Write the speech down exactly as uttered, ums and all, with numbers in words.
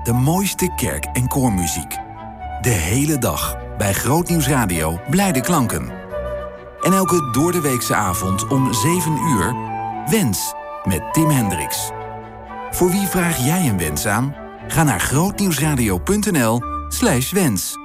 De mooiste kerk- en koormuziek. De hele dag bij Grootnieuws Radio blijde klanken. En elke doordeweekse avond om zeven uur... Wens met Tim Hendricks. Voor wie vraag jij een wens aan? Ga naar grootnieuwsradio.nl slash wens.